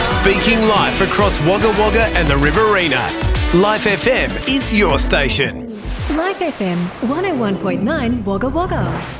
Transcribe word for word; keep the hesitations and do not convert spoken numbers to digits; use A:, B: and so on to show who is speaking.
A: Speaking live across Wagga Wagga and the Riverina. Life F M is your station.
B: Life F M one oh one point nine Wagga Wagga.